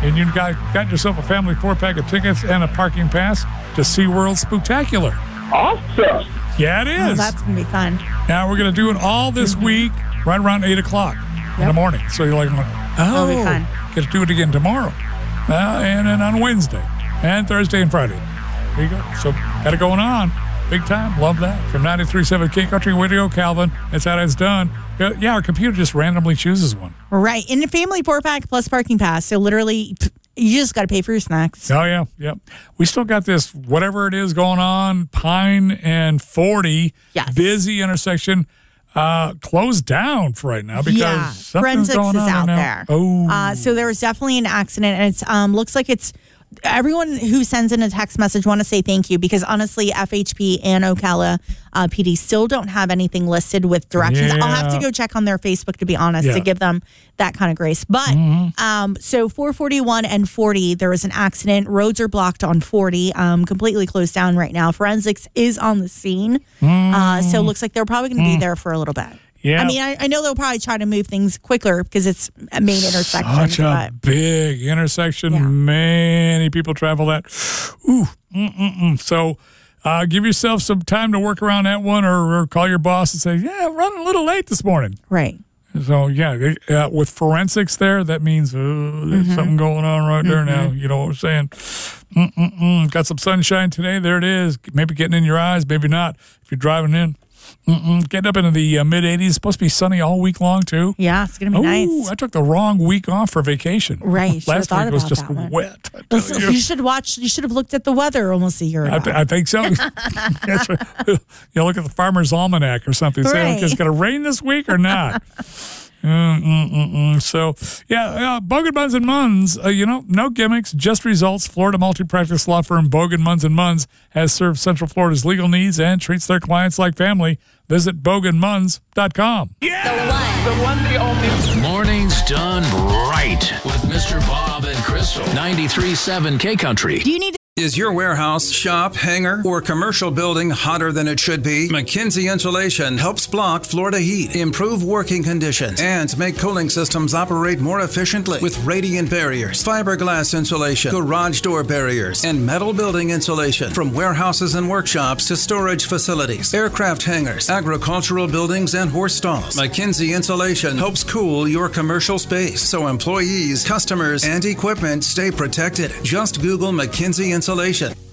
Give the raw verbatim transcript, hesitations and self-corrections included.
and you got, got yourself a family four-pack of tickets and a parking pass to SeaWorld Spooktacular. Awesome. Yeah, it is. Oh, that's going to be fun. Now, we're going to do it all this week, right around eight o'clock yep. in the morning. So you're like, oh, it'll be fun. Get to do it again tomorrow. Uh, and then on Wednesday and Thursday and Friday. There you go. So, got it going on. Big time. Love that. From ninety-three point seven K Country, way to go, Calvin. That's how it's done. Yeah, our computer just randomly chooses one. Right. In a family four-pack plus parking pass. So literally, you just got to pay for your snacks. Oh, yeah. Yeah. We still got this, whatever it is going on, Pine and forty, yes. busy intersection, uh, closed down for right now because yeah. something's Forensics going on is out right there. Oh. Uh, so there was definitely an accident, and it um, looks like it's everyone who sends in a text message want to say thank you because honestly, F H P and Ocala uh, P D still don't have anything listed with directions. Yeah. I'll have to go check on their Facebook to be honest yeah. to give them that kind of grace. But mm-hmm. um, so four forty-one and forty, there was an accident. Roads are blocked on forty, um, completely closed down right now. Forensics is on the scene, mm. uh, so it looks like they're probably going to mm. be there for a little bit. Yeah. I mean, I, I know they'll probably try to move things quicker because it's a main intersection. Such a but, big intersection. Yeah. Many people travel that. Ooh. Mm-mm-mm. So uh, give yourself some time to work around that one or, or call your boss and say, yeah, running a little late this morning. Right. So, yeah, uh, with forensics there, that means uh, there's mm-hmm. something going on right there mm-hmm. now. You know what I'm saying? Mm-mm-mm. Got some sunshine today. There it is. Maybe getting in your eyes, maybe not if you're driving in. Mm-mm. Getting up into the uh, mid eighties. Supposed to be sunny all week long, too. Yeah, it's going to be Ooh, nice. I took the wrong week off for vacation. Right. Last week was just one. wet. Listen, you. you should watch, you should have looked at the weather almost a year ago. I, th- I think so. That's right. You look at the Farmer's Almanac or something. Say, right. okay, it's going to rain this week or not? Mm-mm-mm-mm. So, yeah, uh, Bogan Munz and Munz, uh, you know, no gimmicks, just results. Florida multi-practice law firm Bogan Munz and Munz has served Central Florida's legal needs and treats their clients like family. Visit bogan munz dot com. Yeah! The one. The one, the only. Mornings done right with Mister Bob and Crystal. ninety-three point seven K Country. Do you need to Is your warehouse, shop, hangar, or commercial building hotter than it should be? McKinsey Insulation helps block Florida heat, improve working conditions, and make cooling systems operate more efficiently with radiant barriers, fiberglass insulation, garage door barriers, and metal building insulation. From warehouses and workshops to storage facilities, aircraft hangars, agricultural buildings, and horse stalls, McKinsey Insulation helps cool your commercial space so employees, customers, and equipment stay protected. Just Google McKinsey Insulation. Insulation.